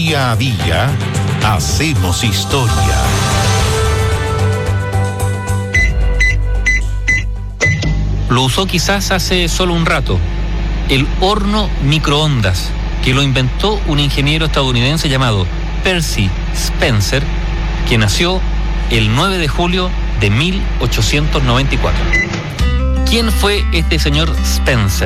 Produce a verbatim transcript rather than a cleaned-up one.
Día a día hacemos historia. Lo usó quizás hace solo un rato, el horno microondas, que lo inventó un ingeniero estadounidense llamado Percy Spencer, que nació el nueve de julio de mil ochocientos noventa y cuatro. ¿Quién fue este señor Spencer?